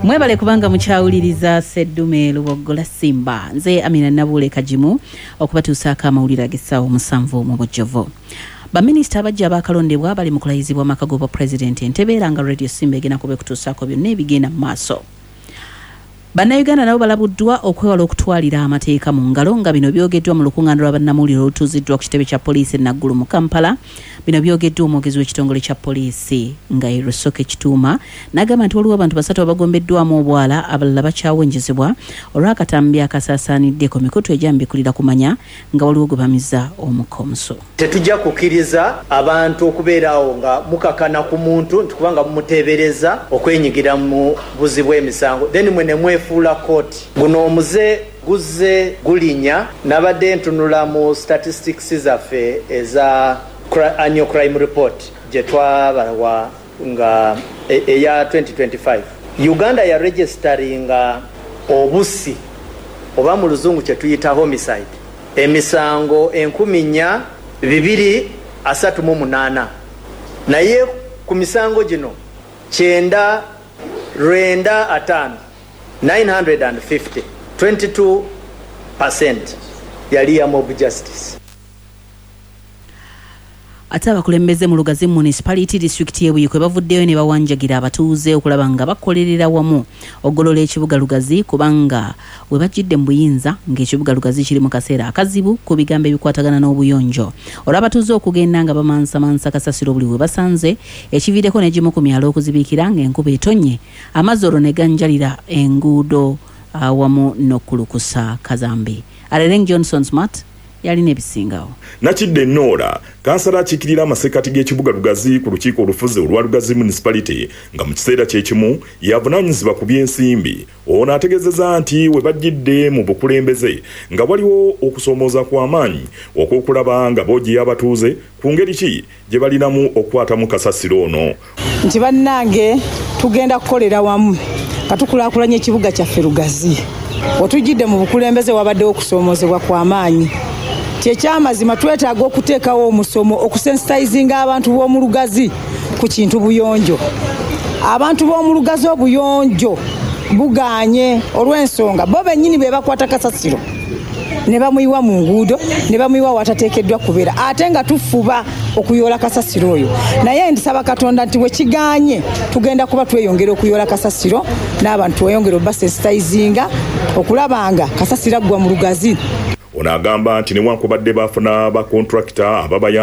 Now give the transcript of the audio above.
Mwebale kubanga mukyawuliriza Seddume Lubogola Simba nze Amina Nabule Kajimu okubatuusaako amawulire ag'essaawa 7 mu bujjovu. Baminisita abajja abakalondebwa bali mu kulayizibwa amakago ba President Entebbe nga Radio Simba egenda kubekutuusaako byonna ebigenda mu maaso. Bannayuganda nabo balabuddwa okwewala okutwalira amateeka mu ngalo nga bino byogeddwa mu lukungaana lwa bannamawulire olutuuziddwa ku kitebe kya poliisi Naggulu mu Kampala. Bino byogeddwa omwogezi w'ekitongole kya poliisi nga Rusoke Kituuma n'agamba nti waliwo abantu 3 abagombeddwamu obwala abalala bakyawonjezebwa olw'akatambi akasaasaanidde ku mikutu egyambikulira kumanya nga waliwo gwe bamiza omukomso. Tetujja kukkiriza abantu okubeerawo nga mukakana ku muntu nti kubanga mumuteebereza okwenyigira mu buzi bw'emisango then mwe ne mwefuula kooti. Guno omuze guzze gulinya nabadde ntunula mu statistics zaffe eza annual crime report je twabawa nga eya 2025. Uganda ya registeringa obusi oba mu luzungu kye tuyita homicide emisango 1238 naye ku misango gino 905 950 22% yali ya mob justice. Ate abakulembeze mu Lugazi Municipality District y'Ebuyikwe bavuddeyo ne bawanjagira abatuuze okulaba nga bakolerera wamu oggolola ekibuga Lugazi kubanga we bajjidde mu buyinza ng'ekibuga Lugazi kiri mu kaseera akazibu ku bigambo ebikwatagana n'obuyonjo. Olwo abatuuze okugenda nga bamansa kasasiro buli we basanze ekiviireko n'egimu ku myalo okuzibiikira ng'enkuba etonye amazzi olwo ne ganjalira enguudo awamu n'okulukusa Kazambi. Arereng Johnson Smart yalina ebisingawo. Nakidde Nora kansala akikirira amasekati g'ekibuga Lugazi ku lukiiko olufuzi olwa Lugazi Municipality nga mu kiseera kyekimu yavunaanyizibwa ku by'ensimbi. Ono ategeezezza nti we bajjidde mu bukulembeze nga waliwo okusoomooza kw'amaanyi okwokulaba nga boogiya abatuuze ku ngeri ki gye balinamu okukwatamu kasasiro ono. Nti bannange tugenda kukolera wamu katukulaakulanya ekibuga kyaffe Lugazi. Otujjidde mu bukulembeze wabaddewo okusoomoozebwa kw'amaanyi. Ky'ekyamazima twetaaga okuteekawo omusomo okusensitizinga abantu b'omu Lugazi ku kintu buyonjo. Abantu b'omu Lugazi obuyonjo buganye olw'ensonga bo bennyini be bakwata kasasiro ne bamuyiwa mu nguudo ne bamuyiwa watateekeddwa kubeera ate nga tufuba okuyoola kasasiro oyo. Naye ndisaba Katonda nti we kiganye tugenda kuba tweyongera okuyoola kasasiro n'abantu tweyongera obasensitizinga okulabanga kasasiro aggwa mu Lugazi. Ono agamba nti newankubadde bafuna ba contractor ababaya